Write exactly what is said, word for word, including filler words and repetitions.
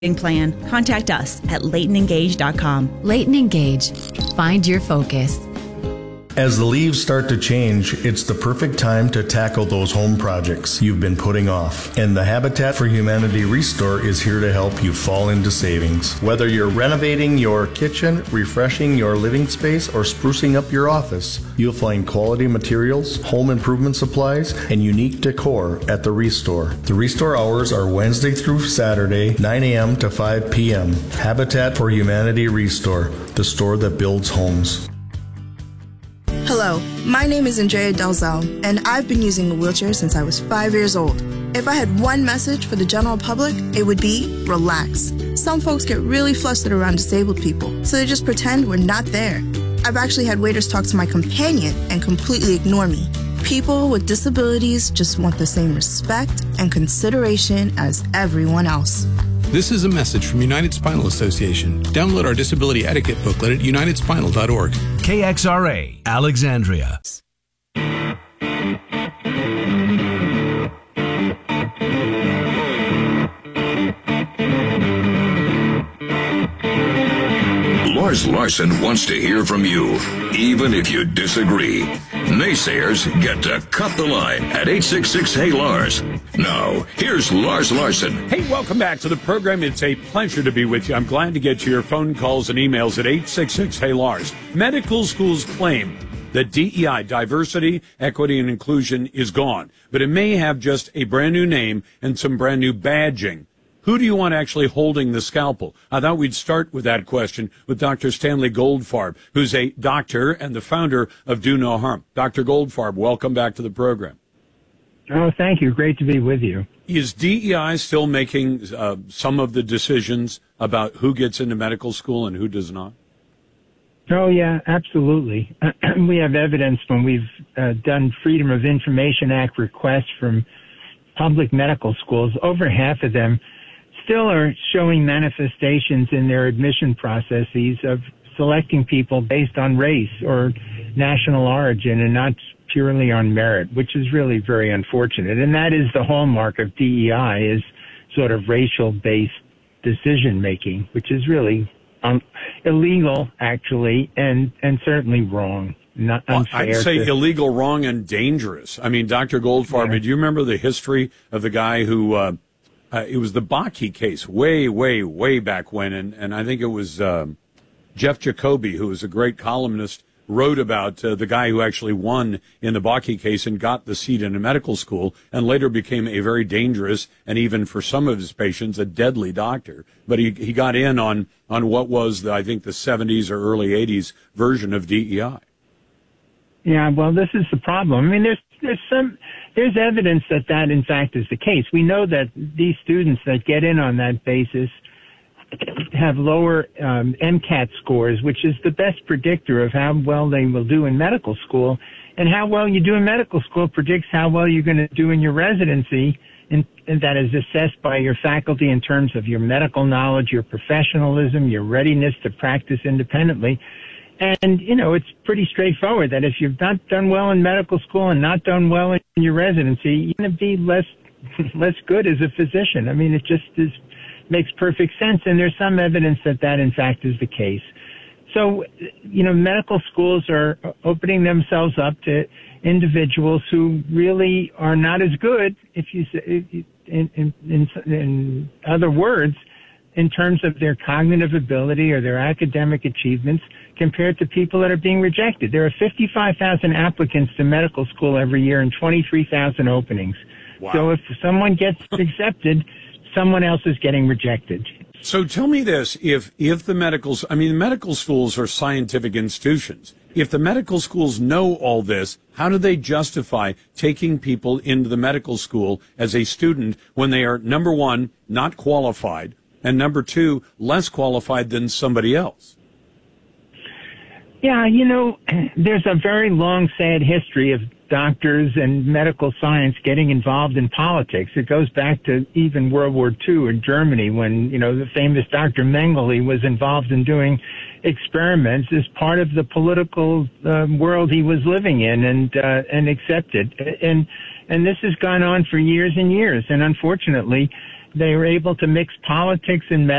plan, contact us at Leighton Engage dot com. Leighton Engage. Find your focus. As the leaves start to change, it's the perfect time to tackle those home projects you've been putting off. And the Habitat for Humanity Restore is here to help you fall into savings. Whether you're renovating your kitchen, refreshing your living space, or sprucing up your office, you'll find quality materials, home improvement supplies, and unique decor at the Restore. The Restore hours are Wednesday through Saturday, nine a.m. to five p.m. Habitat for Humanity Restore, the store that builds homes. Hello, my name is Andrea Delzell, and I've been using a wheelchair since I was five years old. If I had one message for the general public, it would be relax. Some folks get really flustered around disabled people, so they just pretend we're not there. I've actually had waiters talk to my companion and completely ignore me. People with disabilities just want the same respect and consideration as everyone else. This is a message from United Spinal Association. Download our disability etiquette booklet at united spinal dot org. K X R A, Alexandria. Lars Larson wants to hear from you, even if you disagree. Naysayers get to cut the line at eight six six, Hey Lars. Now, here's Lars Larson. Hey, welcome back to the program. It's a pleasure to be with you. I'm glad to get your phone calls and emails at eight six six, Hey Lars. Medical schools claim that D E I, diversity, equity, and inclusion, is gone, but it may have just a brand new name and some brand new badging. Who do you want actually holding the scalpel? I thought we'd start with that question with Doctor Stanley Goldfarb, who's a doctor and the founder of Do No Harm. Doctor Goldfarb, welcome back to the program. Oh, thank you. Great to be with you. Is D E I still making uh, some of the decisions about who gets into medical school and who does not? Oh, yeah, absolutely. We have evidence when we've uh, done Freedom of Information Act requests from public medical schools. Over half of them still are showing manifestations in their admission processes of selecting people based on race or national origin and not purely on merit, which is really very unfortunate. And that is the hallmark of D E I, is sort of racial-based decision-making, which is really um, illegal, actually, and, and certainly wrong. Not unfair. I'd say to, illegal, wrong, and dangerous. I mean, Doctor Goldfarb, yeah. do you remember the history of the guy who, uh, uh, it was the Bakke case way, way, way back when, and, and I think it was um, Jeff Jacoby, who was a great columnist, wrote about uh, the guy who actually won in the Bakke case and got the seat in a medical school and later became a very dangerous and even for some of his patients a deadly doctor. But he, he got in on, on what was, the, I think, the seventies or early eighties version of D E I. Yeah, well, this is the problem. I mean, there's there's some there's evidence that that in fact is the case. We know that these students that get in on that basis have lower um, MCAT scores, which is the best predictor of how well they will do in medical school. And how well you do in medical school predicts how well you're going to do in your residency, and, and that is assessed by your faculty in terms of your medical knowledge, your professionalism, your readiness to practice independently. And, you know, it's pretty straightforward that if you've not done well in medical school and not done well in your residency, you're going to be less less good as a physician. I mean, it just is, makes perfect sense. And there's some evidence that that, in fact, is the case. So, you know, medical schools are opening themselves up to individuals who really are not as good, if you say, in, in, in, in other words, in terms of their cognitive ability or their academic achievements compared to people that are being rejected. There are fifty-five thousand applicants to medical school every year and twenty-three thousand openings. Wow. So if someone gets accepted, someone else is getting rejected. So tell me this, if if the medicals, I mean, medical schools are scientific institutions. If the medical schools know all this, how do they justify taking people into the medical school as a student when they are, number one, not qualified, and number two, less qualified than somebody else? Yeah, you know, there's a very long, sad history of doctors and medical science getting involved in politics. It goes back to even World War Two in Germany when, you know, the famous Doctor Mengele was involved in doing experiments as part of the political uh, world he was living in and uh, and accepted. And and this has gone on for years and years. And unfortunately, they were able to mix politics and medicine.